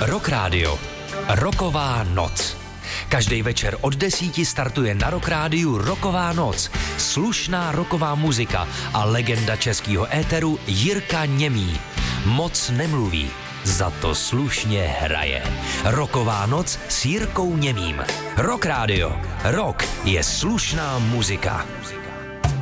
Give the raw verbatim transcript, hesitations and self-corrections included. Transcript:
Rock Radio. Rocková noc. Každý večer od desíti startuje na Rock Rádiu Rocková noc. Slušná rocková muzika a legenda českého éteru Jirka Němý. Moc nemluví, za to slušně hraje. Rocková noc s Jirkou Němým. Rock Radio. Rock je slušná muzika.